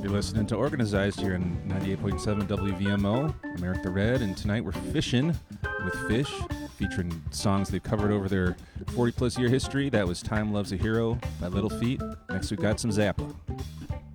You're listening to Organized here on 98.7 WVMO. I'm Eric the Red, and tonight we're fishing with Fish, featuring songs they've covered over their 40-plus year history. That was Time Loves a Hero by Little Feat. Next we've got some Zappa.